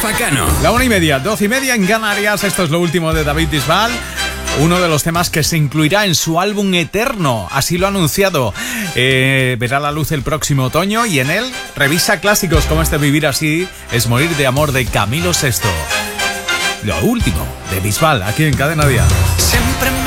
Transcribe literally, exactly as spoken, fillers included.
Rafa Cano. La una y media, doce y media en Canarias. Esto es lo último de David Bisbal. Uno de los temas que se incluirá en su álbum Eterno, así lo ha anunciado. Eh, verá la luz el próximo otoño y en él revisa clásicos como este Vivir así es morir de amor de Camilo sexto. Lo último de Bisbal, aquí en Cadena Día. Siempre me